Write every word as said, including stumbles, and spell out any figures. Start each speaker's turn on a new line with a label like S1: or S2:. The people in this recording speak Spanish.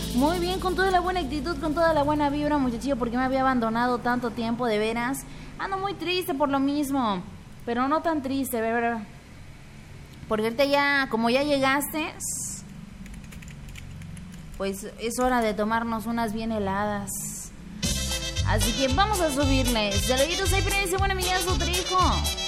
S1: Muy bien, con toda la buena actitud, con toda la buena vibra, muchachillo, porque me había abandonado tanto tiempo, de veras. Ando muy triste por lo mismo, pero no tan triste, ¿verdad? Porque ahorita ya, como ya llegaste, pues es hora de tomarnos unas bien heladas. Así que vamos a subirle. Saluditos, ahí, buena amigazo, Trijo.